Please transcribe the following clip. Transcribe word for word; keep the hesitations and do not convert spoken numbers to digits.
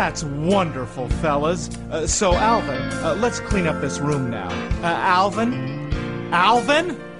That's wonderful, fellas. Uh, so, Alvin, uh, let's clean up this room now. Uh, Alvin? Alvin?